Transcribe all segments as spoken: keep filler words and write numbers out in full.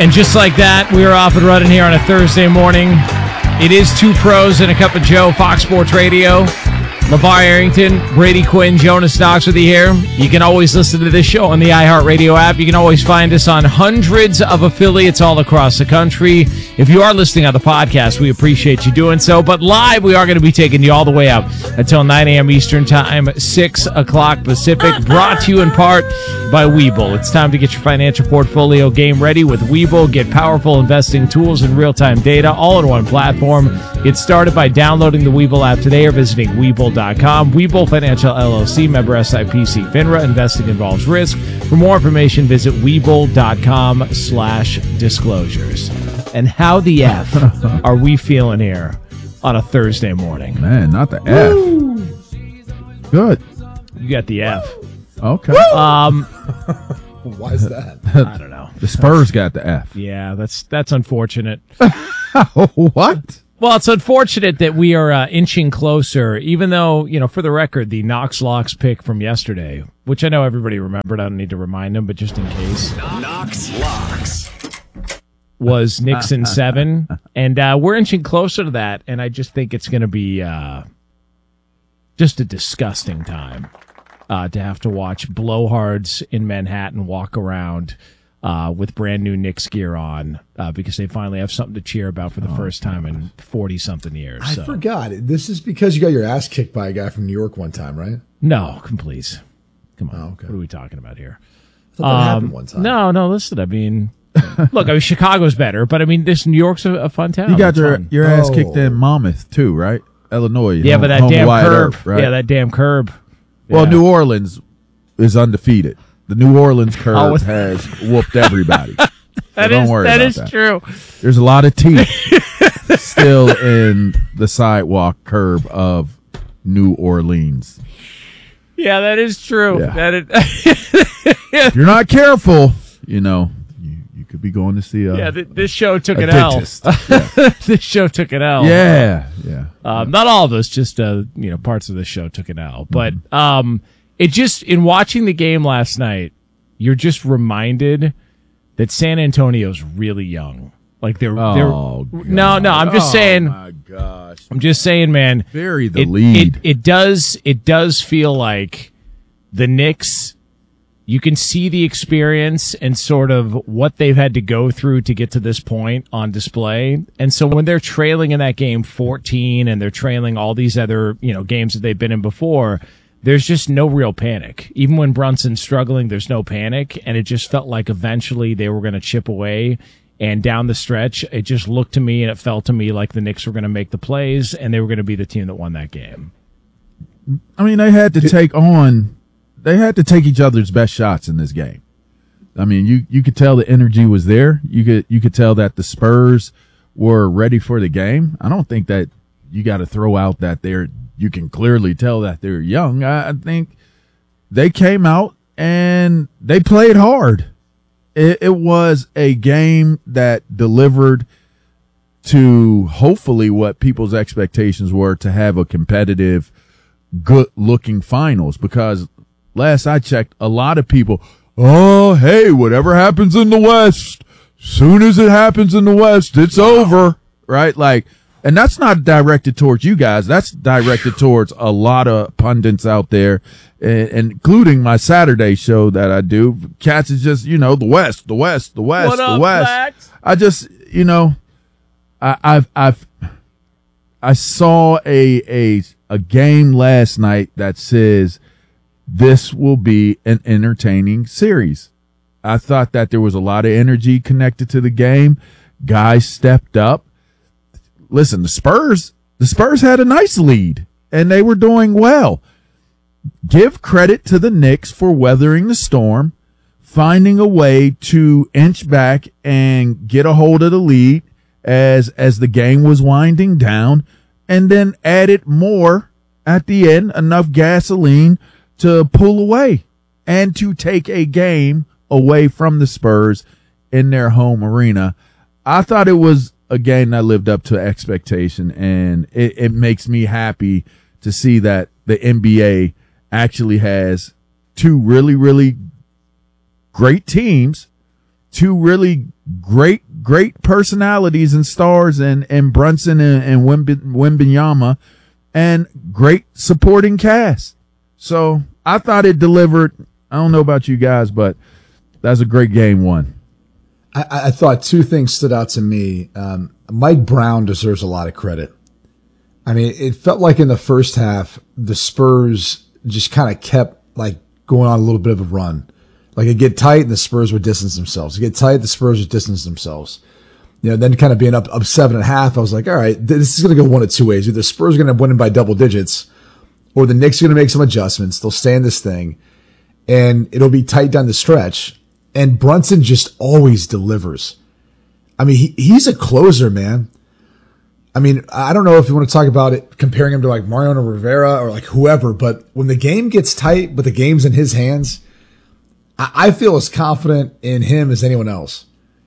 And just like that, we are off and running here on a Thursday morning. It is Two Pros and a Cup of Joe, Fox Sports Radio. LeVar Arrington, Brady Quinn, Jonas Knox with you here. You can always listen to this show on the iHeartRadio app. You can always find us on hundreds of affiliates all across the country. If you are listening on the podcast, we appreciate you doing so. But live, we are going to be taking you all the way up until nine a.m. Eastern Time, six o'clock Pacific. Brought to you in part by Webull. It's time to get your financial portfolio game ready with Webull. Get powerful investing tools and real-time data all in one platform. Get started by downloading the Webull app today or visiting Webull dot com. Webull Financial L L C, member S I P C FINRA. Investing involves risk. For more information, visit Webull dot com slash disclosures. And how the F are we feeling here on a Thursday morning? Man, not the Woo! F. Good. You got the F. Okay. Um, Why is that? I don't know. The Spurs got the F. Yeah, that's that's unfortunate. What? Well, it's unfortunate that we are uh, inching closer, even though, you know, for the record, the Knox Locks pick from yesterday, which I know everybody remembered, I don't need to remind them, but just in case. Knox Locks. Was Nixon seven, and uh, we're inching closer to that, and I just think it's going to be uh, just a disgusting time uh, to have to watch blowhards in Manhattan walk around uh, with brand new Knicks gear on uh, because they finally have something to cheer about for the oh, first time in forty-something years. I so. forgot. This is because you got your ass kicked by a guy from New York one time, right? No, please. Come on. Oh, okay. What are we talking about here? I thought that um, happened one time. No, no, listen, I mean... Look, I mean, Chicago's better, but I mean, this New York's a, a fun town. You got it's your fun. your ass Oh. kicked in Monmouth too, right? Illinois. Yeah, home, but that home damn wide curb. earth, right? Yeah, that damn curb. Well, Yeah. New Orleans is undefeated. The New Orleans curb Oh, has whooped everybody. So that don't is, worry that about is that. true. There's a lot of teeth still in the sidewalk curb of New Orleans. Yeah, that is true. Yeah. That is, If you're not careful, you know, you, you could be going to see a, yeah, th- this show took a an L. dentist. Yeah. This show took an L. yeah, yeah. Um, not all of us, just uh, you know, parts of the show took an L. But Mm-hmm. um, it just in watching the game last night, you're just reminded that San Antonio's really young. Like they're, Oh, they're no, no. I'm just oh, saying. my gosh. I'm just saying, man. Bury the it, lead. It, it does. It does feel like the Knicks. You can see the experience and sort of what they've had to go through to get to this point on display. And so when they're trailing in that game fourteen and they're trailing all these other, you know, games that they've been in before, there's just no real panic. Even when Brunson's struggling, there's no panic. And it just felt like eventually they were going to chip away. And down the stretch, it just looked to me and it felt to me like the Knicks were going to make the plays and they were going to be the team that won that game. I mean, they had to take on, they had to take each other's best shots in this game. I mean, you, you could tell the energy was there. You could, you could tell that the Spurs were ready for the game. I don't think that you got to throw out that they're, you can clearly tell that they're young. I, I think they came out and they played hard. It, it was a game that delivered to hopefully what people's expectations were to have a competitive, good-looking finals. Because last I checked, a lot of people, oh, hey, whatever happens in the West, soon as it happens in the West, it's over, right? Like, and that's not directed towards you guys. That's directed towards a lot of pundits out there, and, and including my Saturday show that I do. Cats is just, you know, the West, the West, the West, What the up, West. Blacks? I just, you know, I, I've, I've, I saw a, a, a game last night that says this will be an entertaining series. I thought that there was a lot of energy connected to the game. Guys stepped up. Listen, the Spurs, the Spurs had a nice lead and they were doing well. Give credit to the Knicks for weathering the storm, finding a way to inch back and get a hold of the lead as, as the game was winding down, and then added more at the end, enough gasoline to pull away and to take a game away from the Spurs in their home arena. I thought it was a game that lived up to expectation, and it, it makes me happy to see that the N B A actually has two really, really great teams two really great, great personalities and stars, and, and Brunson and, and Wembanyama, and great supporting cast. So I thought it delivered. I don't know about you guys, but that's a great game one. I, I thought two things stood out to me. Um, Mike Brown deserves a lot of credit. I mean, it felt like in the first half, the Spurs just kind of kept like going on a little bit of a run. Like it'd get tight and the Spurs would distance themselves. It'd get tight, the Spurs would distance themselves. You know, then kind of being up, up seven and a half, I was like, all right, this is going to go one of two ways. Either the Spurs are going to win by double digits, or the Knicks are going to make some adjustments. They'll stay in this thing, and it'll be tight down the stretch. And Brunson just always delivers. I mean, he, he's a closer, man. I mean, I don't know if you want to talk about it, comparing him to like Mariano Rivera or like whoever, but when the game gets tight, but the game's in his hands, I, I feel as confident in him as anyone else.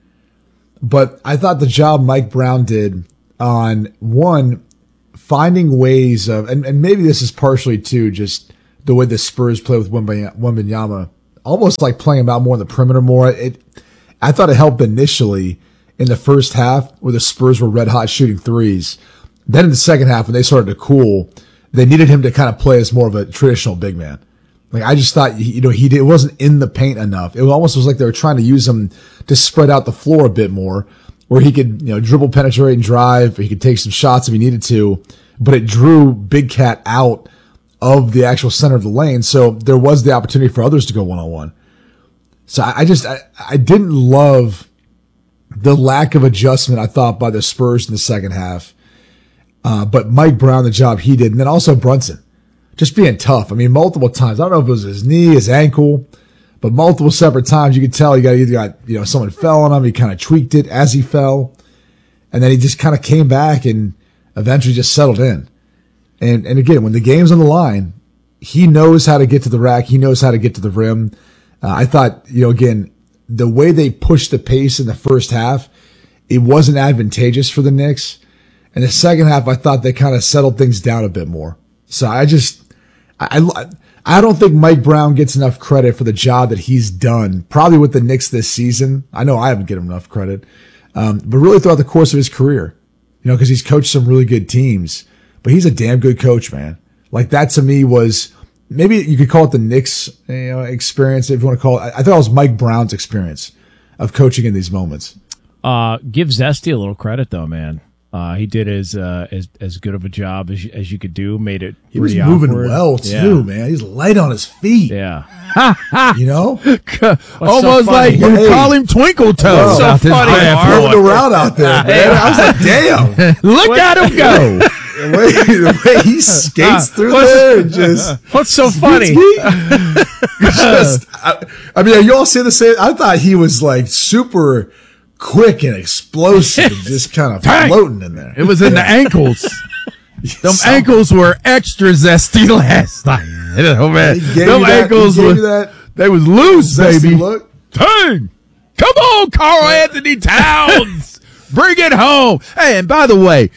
But I thought the job Mike Brown did on, one, finding ways of, and, and maybe this is partially too, just the way the Spurs play with Wembanyama, almost like playing him out more on the perimeter more. It, I thought it helped initially in the first half where the Spurs were red hot shooting threes. Then in the second half when they started to cool, they needed him to kind of play as more of a traditional big man. Like I just thought, you know, he did, it wasn't in the paint enough. It almost was like they were trying to use him to spread out the floor a bit more, where he could, you know, dribble, penetrate, and drive. He could take some shots if he needed to, but it drew Big Cat out of the actual center of the lane. So there was the opportunity for others to go one on one. So I, I just, I, I didn't love the lack of adjustment, I thought, by the Spurs in the second half. Uh, but Mike Brown, the job he did, and then also Brunson, just being tough. I mean, multiple times. I don't know if it was his knee, his ankle, but multiple separate times you could tell he got either got, you know, someone fell on him. He kind of tweaked it as he fell. And then he just kind of came back and eventually just settled in. And, and again, when the game's on the line, he knows how to get to the rack. He knows how to get to the rim. Uh, I thought, you know, again, the way they pushed the pace in the first half, it wasn't advantageous for the Knicks. In the second half, I thought they kind of settled things down a bit more. So I just, I, I don't think Mike Brown gets enough credit for the job that he's done, probably with the Knicks this season. I know I haven't given him enough credit, um, but really throughout the course of his career, you know, because he's coached some really good teams. But he's a damn good coach, man. Like that to me was, maybe you could call it the Knicks, you know, experience, if you want to call it. I thought it was Mike Brown's experience of coaching in these moments. Uh, give Zesty a little credit though, man. Uh, he did as, uh, as, as good of a job as you, as you could do, made it He was pretty moving awkward. well too, Yeah. man. He's light on his feet. Yeah. You know? Almost so like funny? you Hey. call him Twinkle Toes. So out this funny, bad Mark. boy. Moving around out there, man. I was like, damn. Look at him go. The way, the way he skates through there and just, What's so funny? just I, I mean, are you all saying the same? I thought he was like super quick and explosive and just kind of Dang. floating in there. It was in the ankles. Them Something. ankles were extra zesty last night. Oh, man. He gave Them you that- ankles he gave were, you that they was loose, zesty baby. look. Dang. Come on, Carl Anthony Towns. Bring it home. Hey, and by the way,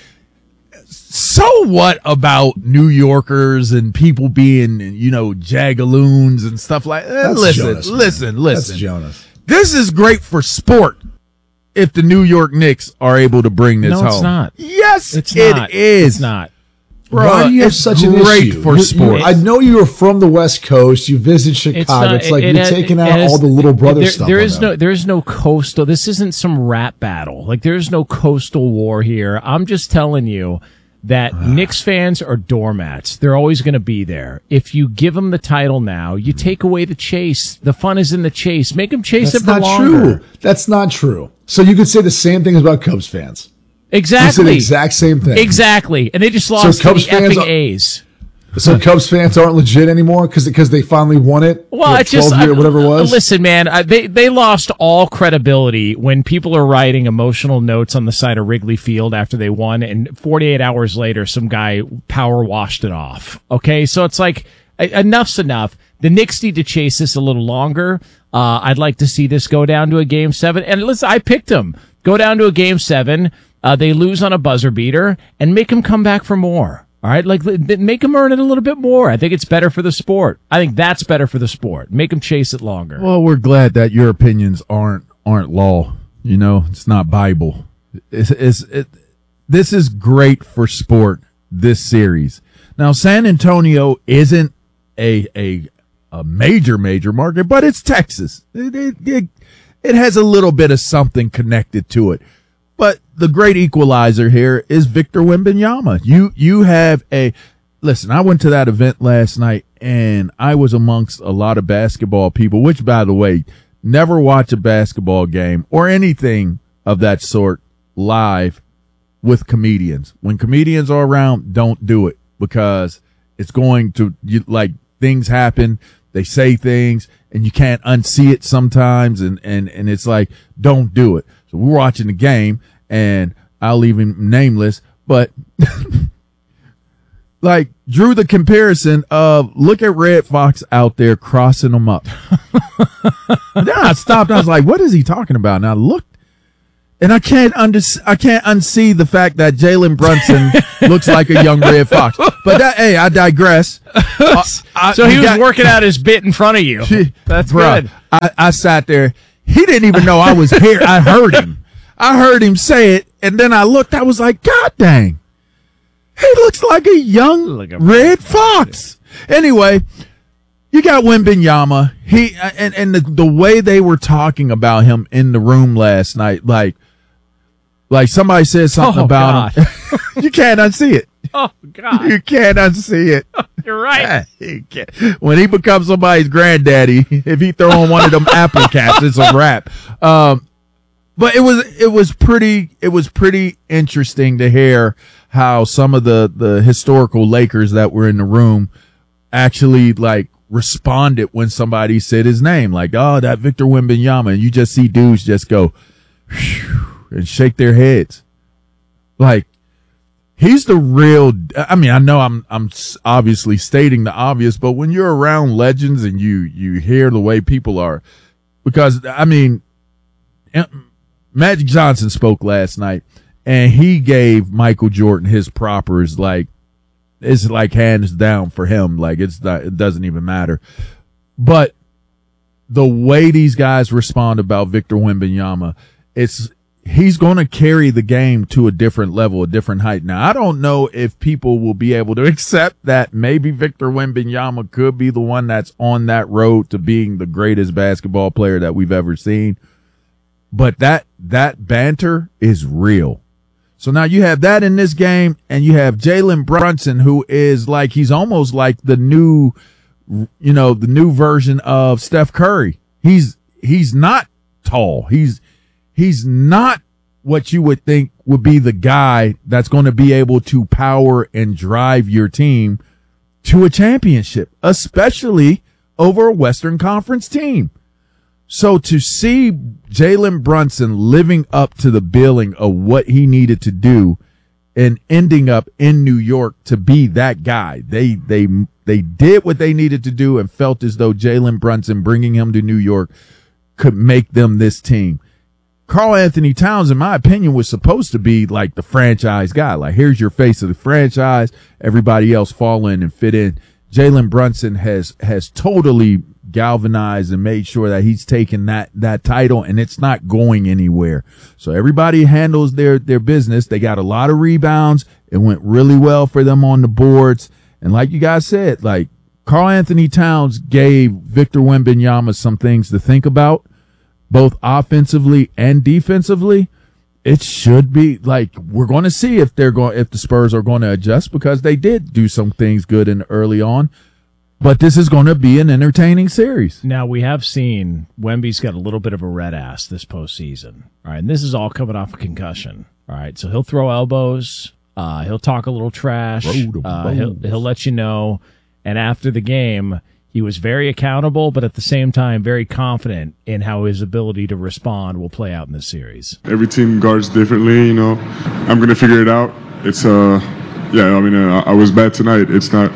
so what about New Yorkers and people being, you know, jagaloons and stuff like that? That's Listen, Jonas, man. listen, listen. That's Jonas. This is great for sport if the New York Knicks are able to bring this No, home. it's not. Yes, It's it not. is. It's not. Bro, Why do you have it's such an great issue? for You- you- sports. I know you were from the West Coast. You visited Chicago. It's, not- like it- you're it- taking it out has- all the little brother there, stuff. There on is them. no, there is no coastal. This isn't some rap battle. Like there is no coastal war here. I'm just telling you that Knicks fans are doormats. They're always going to be there. If you give them the title now, you take away the chase. The fun is in the chase. Make them chase That's it for not longer. true. That's not true. So you could say the same thing about Cubs fans. You said Exactly. the exact same thing. Exactly. And they just lost Cubs to the fans effing are- A's. So Cubs fans aren't legit anymore because because they finally won it. Well, for it's just twelve year, I- whatever it was. Listen, man, I, they they lost all credibility when people are writing emotional notes on the side of Wrigley Field after they won, and forty-eight hours later, some guy power washed it off. Okay, so it's like e- enough's enough. The Knicks need to chase this a little longer. Uh, I'd like to see this go down to a game seven. And listen, I picked them. Go down to a game seven. Uh, they lose on a buzzer beater and make them come back for more. All right, like make them earn it a little bit more. I think it's better for the sport. I think that's better for the sport. Make them chase it longer. Well, we're glad that your opinions aren't aren't law. You know, it's not Bible. It's, it's, it, this is great for sport, this series. Now, San Antonio isn't a a a major, major market, but it's Texas. It, it, it, it has a little bit of something connected to it. But the great equalizer here is Victor Wembanyama. You you have a – listen, I went to that event last night, and I was amongst a lot of basketball people, which, by the way, never watch a basketball game or anything of that sort live with comedians. When comedians are around, don't do it because it's going to you, like things happen. They say things and you can't unsee it sometimes. And, and, and it's like, don't do it. So we're watching the game and I'll leave him nameless, but like drew the comparison of look at Red Fox out there crossing them up. Then I stopped. I was like, what is he talking about? And I looked. And I can't under, I can't unsee the fact that Jalen Brunson looks like a young Red Fox. But that, hey, I digress. Uh, I, so he was got, working out his bit in front of you. That's bruh, good. I, I sat there. He didn't even know I was here. I heard him. I heard him say it, and then I looked. I was like, God dang, he looks like a young like a Red Fox. Anyway. You got Wembanyama. He and and the, the way they were talking about him in the room last night, like like somebody said something oh, about God. him. You can't unsee it. Oh God, you can't unsee it. You're right. You can't. When he becomes somebody's granddaddy, if he throw on one of them apple cats, it's a wrap. Um, but it was it was pretty it was pretty interesting to hear how some of the the historical Lakers that were in the room actually like responded when somebody said his name, like, oh, that Victor Wembanyama, and you just see dudes just go and shake their heads. Like, he's the real, I mean, I know I'm, I'm obviously stating the obvious, but when you're around legends and you, you hear the way people are, because I mean, Magic Johnson spoke last night and he gave Michael Jordan his propers, like, it's like hands down for him. Like it's not, it doesn't even matter. But the way these guys respond about Victor Wembanyama, it's, he's going to carry the game to a different level, a different height. Now, I don't know if people will be able to accept that maybe Victor Wembanyama could be the one that's on that road to being the greatest basketball player that we've ever seen. But that, that banter is real. So now you have that in this game, and you have Jalen Brunson, who is like, he's almost like the new, you know, the new version of Steph Curry. He's, he's not tall. He's, he's not what you would think would be the guy that's going to be able to power and drive your team to a championship, especially over a Western Conference team. So to see Jalen Brunson living up to the billing of what he needed to do and ending up in New York to be that guy, they, they, they did what they needed to do and felt as though Jalen Brunson bringing him to New York could make them this team. Karl Anthony Towns, in my opinion, was supposed to be like the franchise guy. Like, here's your face of the franchise. Everybody else fall in and fit in. Jalen Brunson has, has totally galvanized and made sure that he's taken that, that title and it's not going anywhere. So everybody handles their, their business. They got a lot of rebounds. It went really well for them on the boards. And like you guys said, like Karl Anthony Towns gave Victor Wembanyama some things to think about, both offensively and defensively. It should be like, we're going to see if they're going, if the Spurs are going to adjust, because they did do some things good in early on. But this is going to be an entertaining series. Now, we have seen Wemby's got a little bit of a red ass this postseason. All right, and this is all coming off a concussion. All right, so he'll throw elbows. Uh, he'll talk a little trash. Uh, he'll, he'll let you know. And after the game, he was very accountable, but at the same time, very confident in how his ability to respond will play out in this series. Every team guards differently, you know. I'm going to figure it out. It's, uh, yeah, I mean, uh, I was bad tonight. It's not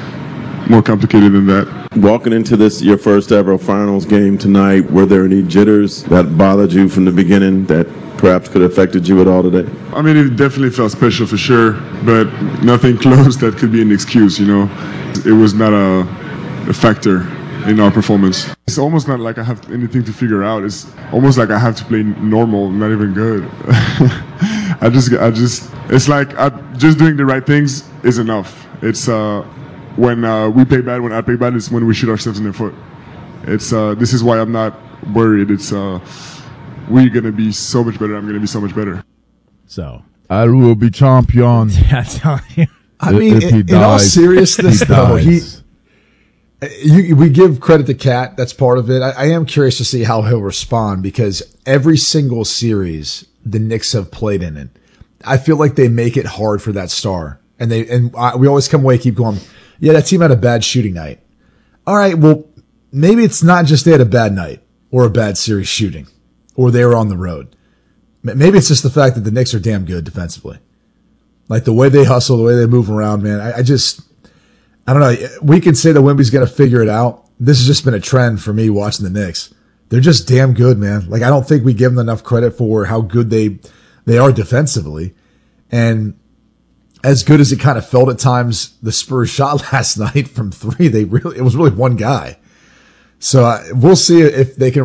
more complicated than that. Walking into this, your first ever finals game tonight, were there any jitters that bothered you from the beginning that perhaps could have affected you at all today? I mean, it definitely felt special for sure, but nothing close that could be an excuse, you know. It was not a, a factor in our performance. It's almost not like I have anything to figure out. It's almost like I have to play normal, not even good. I just, I just, it's like I, just doing the right things is enough. It's uh, when uh, we play bad, when I play bad, it's when we shoot ourselves in the foot. It's uh, this is why I'm not worried. It's uh, we're gonna be so much better. I'm gonna be so much better. So I will be champion. I'm telling you. I mean, If he in, in all dies, seriousness, he though, he, dies. you, we give credit to Cat. That's part of it. I, I am curious to see how he'll respond because every single series the Knicks have played in it, I feel like they make it hard for that star. And they and I, we always come away, keep going, yeah, that team had a bad shooting night. All right, well, maybe it's not just they had a bad night or a bad series shooting or they were on the road. Maybe it's just the fact that the Knicks are damn good defensively. Like the way they hustle, the way they move around, man. I, I just, I don't know. We can say that Wemby's going to figure it out. This has just been a trend for me watching the Knicks. They're just damn good, man. Like I don't think we give them enough credit for how good they, they are defensively. And as good as it kind of felt at times, the Spurs shot last night from three, they really, it was really one guy. So uh, we'll see if they can